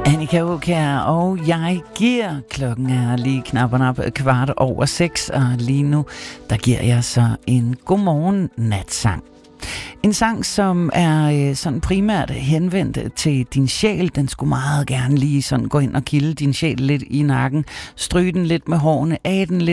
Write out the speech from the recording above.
Annika Aukjær, og jeg giver. Klokken er lige knap 6:15, og lige nu, der giver jeg så en godmorgen natsang. En sang, som er sådan primært henvendt til din sjæl. Den skulle meget gerne lige sådan gå ind og kilde din sjæl lidt i nakken. Stryge den lidt med hårene, af den lidt